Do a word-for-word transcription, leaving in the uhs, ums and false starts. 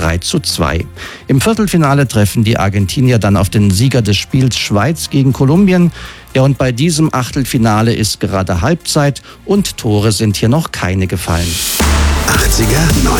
drei zu zwei. Im Viertelfinale treffen die Argentinier dann auf den Sieger des Spiels Schweiz gegen Kolumbien. Ja, und bei diesem Achtelfinale ist gerade Halbzeit und Tore sind hier noch keine gefallen. achtziger,